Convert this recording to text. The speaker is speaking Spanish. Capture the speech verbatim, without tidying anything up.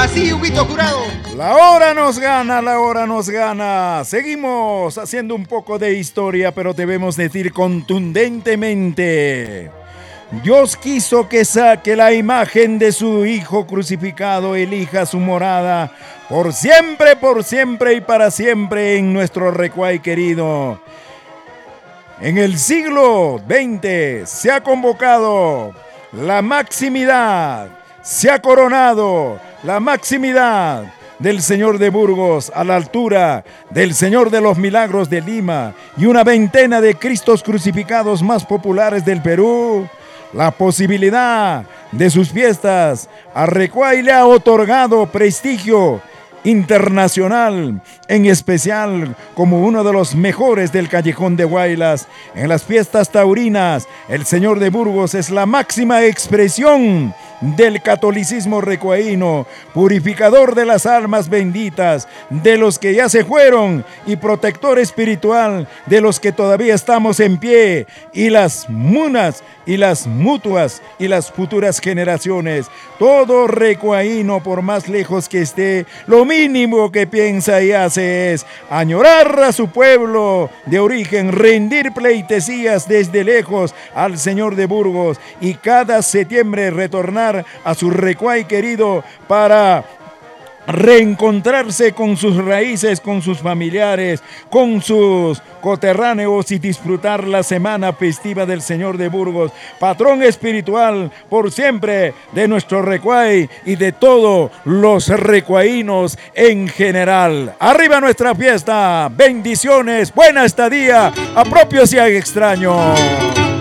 Así, Huguito Jurado. La hora nos gana, la hora nos gana. Seguimos haciendo un poco de historia, pero debemos decir contundentemente: Dios quiso que saque la imagen de su Hijo crucificado, elija su morada por siempre, por siempre y para siempre en nuestro Recuay querido. En el siglo veinte se ha convocado la maximidad, se ha coronado la maximidad del Señor de Burgos a la altura del Señor de los Milagros de Lima y una veintena de Cristos crucificados más populares del Perú. La posibilidad de sus fiestas a Recuay le ha otorgado prestigio internacional, en especial como uno de los mejores del Callejón de Huaylas. En las fiestas taurinas, el Señor de Burgos es la máxima expresión del catolicismo recuaíno, purificador de las almas benditas, de los que ya se fueron y protector espiritual de los que todavía estamos en pie, y las munas y las mutuas y las futuras generaciones. Todo recuaíno, por más lejos que esté, lo mínimo que piensa y hace es añorar a su pueblo de origen, rendir pleitesías desde lejos al Señor de Burgos y cada septiembre retornar a su Recuay querido para reencontrarse con sus raíces, con sus familiares, con sus coterráneos y disfrutar la semana festiva del Señor de Burgos, patrón espiritual por siempre de nuestro Recuay y de todos los recuaínos en general. Arriba nuestra fiesta, bendiciones, buena estadía, a propios y a extraños.